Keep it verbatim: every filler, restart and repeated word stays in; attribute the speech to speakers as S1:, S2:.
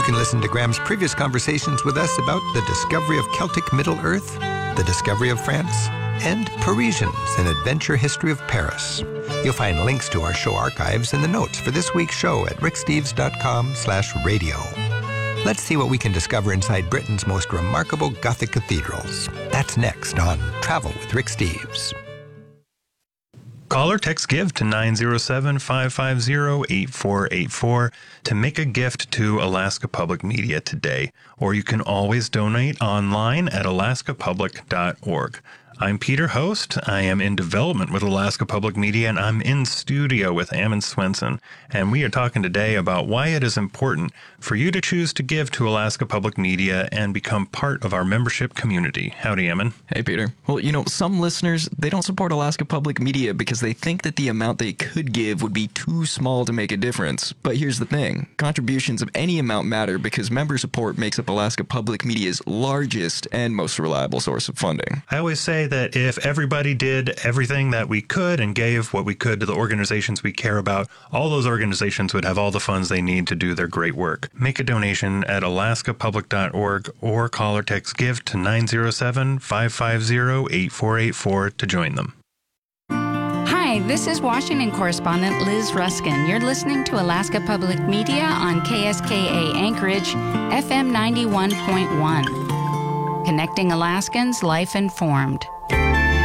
S1: You can listen to Graham's previous conversations with us about the discovery of Celtic Middle-earth, the discovery of France, and Parisians, an adventure history of Paris. You'll find links to our show archives in the notes for this week's show at ricksteves.com slash radio. Let's see what we can discover inside Britain's most remarkable Gothic cathedrals. That's next on Travel with Rick Steves.
S2: Call or text GIVE to nine zero seven, five five zero, eight four eight four to make a gift to Alaska Public Media today. Or you can always donate online at alaska public dot org. I'm Peter Host. I am in development with Alaska Public Media, and I'm in studio with Ammon Swenson. And we are talking today about why it is important for you to choose to give to Alaska Public Media and become part of our membership community. Howdy, Ammon.
S3: Hey, Peter. Well, you know, some listeners, they don't support Alaska Public Media because they think that the amount they could give would be too small to make a difference. But here's the thing. Contributions of any amount matter because member support makes up Alaska Public Media's largest and most reliable source of funding.
S2: I always say that if everybody did everything that we could and gave what we could to the organizations we care about, all those organizations would have all the funds they need to do their great work. Make a donation at alaska public dot org or call or text GIVE to nine zero seven, five five zero, eight four eight four to join them.
S4: Hi, this is Washington correspondent Liz Ruskin. You're listening to Alaska Public Media on K S K A Anchorage, F M ninety-one point one. Connecting Alaskans, life informed.